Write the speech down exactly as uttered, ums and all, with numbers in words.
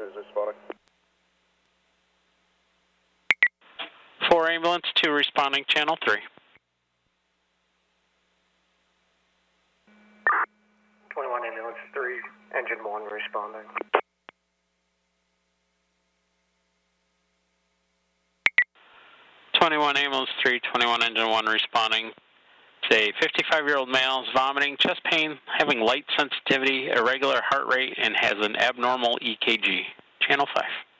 is responding. four ambulance, two responding, channel three. twenty-one ambulance, three, engine one responding. twenty-one ambulance, three, twenty-one engine one responding. It's a fifty-five-year-old male, is vomiting, chest pain, having light sensitivity, irregular heart rate, and has an abnormal E K G. Channel five.